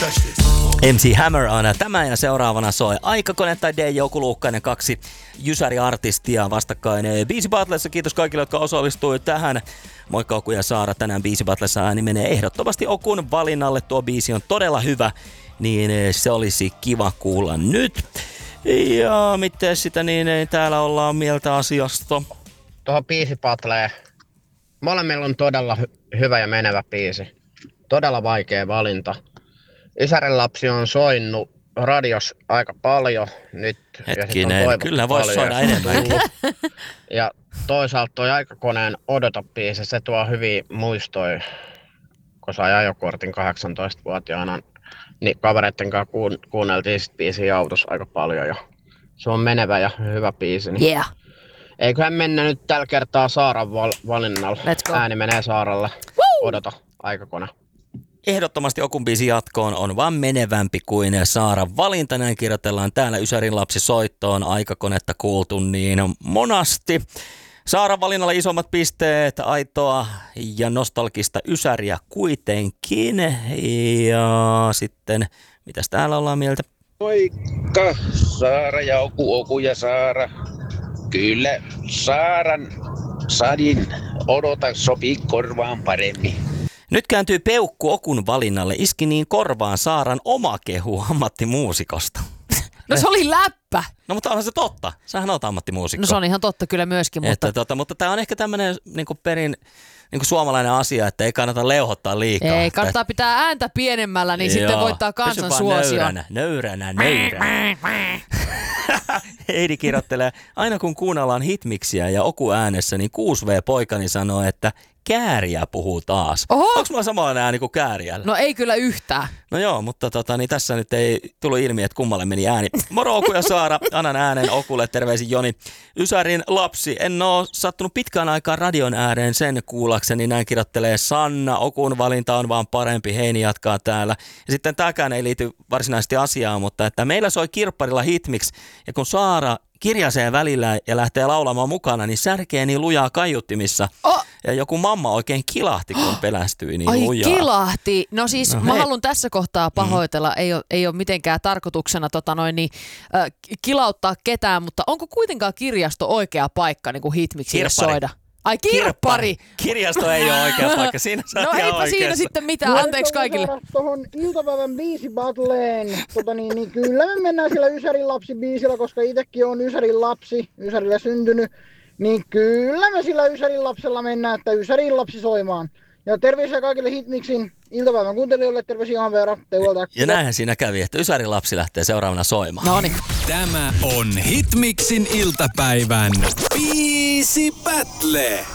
MC Hammer on tämä ja seuraavana soi Aikakone tai DJ Joku Luukkainen, kaksi jysäriartistia vastakkain Biisi Battlessa. Kiitos kaikille, jotka osallistuivat tähän. Moikka Oku ja Saara, tänään Biisi Battlessa ääni menee ehdottomasti Okun valinnalle. Tuo biisi on todella hyvä, niin se olisi kiva kuulla nyt. Ja miten sitä niin täällä ollaan mieltä asiasta? Tuohon Biisi Battleen. Molemmilla on todella hyvä ja menevä biisi. Todella vaikea valinta. Ysärin lapsi on soinut radios aika paljon nyt. Hetkinen, kyllä voisi soida enemmänkin. Ja toisaalta toi Aikakoneen Odota-biisi, se tuo hyviä muistoja, kun sai ajokortin 18-vuotiaana. Niin kavereitten kanssa kuunneltiin sit biisiä autossa aika paljon. Ja se on menevä ja hyvä biisi. Niin Yeah. eiköhän mennä nyt tällä kertaa Saaran valinnalla. Ääni menee Saaralle. Woo! Odota, Aikakone. Ehdottomasti Okun biisi jatkoon on vaan menevämpi kuin Saaran valinta. Näin kirjoitellaan täällä Ysärin lapsi soittoon. Aikakonetta kuultu niin monasti. Saaran valinnalla isommat pisteet, aitoa ja nostalgista Ysäriä kuitenkin. Ja sitten, mitäs täällä ollaan mieltä? Moikka, Saara ja Oku ja Saara. Kyllä Saaran sadin Odota sopii korvaan paremmin. Nyt kääntyy peukku Okun valinnalle. Iski niin korvaan Saaran oma kehu ammattimuusikosta. No se oli läppä. No mutta onhan se totta. Sähän oot ammattimuusikko. No se on ihan totta kyllä myöskin, mutta tää on ehkä tämmönen niinku perin niinku suomalainen asia, että ei kannata leuhottaa liikaa. Ei, kannattaa pitää ääntä pienemmällä, niin sitten voittaa kansan suosion. Nöyränä. Heidi kirjoittelee, aina kun kuunnellaan hitmiksiä ja Oku äänessä, niin 6V-poikani sanoo, että kääriä puhuu taas. Oho. Onko mulla samanlainen ääni kuin kääriällä? No ei kyllä yhtään. No joo, mutta niin tässä nyt ei tullut ilmi, että kummalle meni ääni. Moro Oku ja Saara, annan äänen Okulle, terveisin Joni. Ysärin lapsi, en oo sattunut pitkään aikaan radion ääreen sen kuullakseni, näin kirjoittelee Sanna. Okun valinta on vaan parempi, Heini jatkaa täällä. Ja sitten tämäkään ei liity varsinaisesti asiaan, mutta että meillä soi kirpparilla hitmiksi, ja kun Saara kirjasee välillä ja lähtee laulamaan mukana, niin särkee niin lujaa kaiuttimissa. Ja joku mamma oikein kilahti, kun pelästyi niin lujaa. Ai kilahti. No siis mä haluan tässä kohtaa pahoitella. Ei ole mitenkään tarkoituksena kilauttaa ketään, mutta onko kuitenkaan kirjasto oikea paikka niin kuin hitmiksille soida? Ai kirppari! Kirjasto ei ole oikea paikka. Siinä no eipä siinä sitten mitään. Anteeksi kaikille. Tuohon iltapäivän biisibattleen. Niin kyllä me mennään sillä Ysärin lapsi-biisillä, koska itsekin on Ysärin lapsi, Ysärillä syntynyt. Niin kyllä me sillä Ysärin lapsella mennään, että Ysärin lapsi soimaan. Ja terveisiä kaikille Hitmixin iltapäivän kuuntelijoille, terveisiä ihan verran. Ja näinhän siinä kävi, että Ysärin lapsi lähtee seuraavana soimaan. Noniin. Tämä on Hitmixin iltapäivän Biisi Battle.